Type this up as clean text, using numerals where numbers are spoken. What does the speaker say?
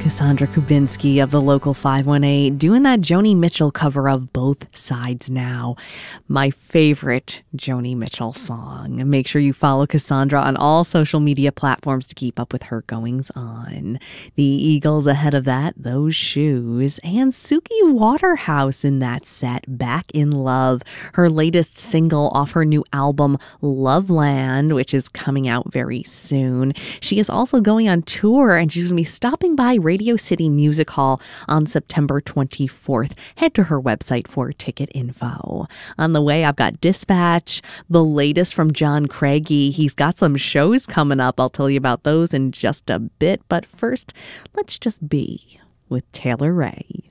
Cassandra Kubinski of the Local 518 doing that Joni Mitchell cover of Both Sides Now. My favorite Joni Mitchell song. And make sure you follow Cassandra on all social media platforms to keep up with her goings on. The Eagles ahead of that, Those Shoes, and Suki Waterhouse in that set, Back in Love, her latest single off her new album Loveland, which is coming out very soon. She is also going on tour, and she's going to be stopping by Radio City Music Hall on September 24th. Head to her website for ticket info. On the way, I've got Dispatch, the latest from John Craigie. He's got some shows coming up. I'll tell you about those in just a bit. But first, let's just be with Taylor Ray.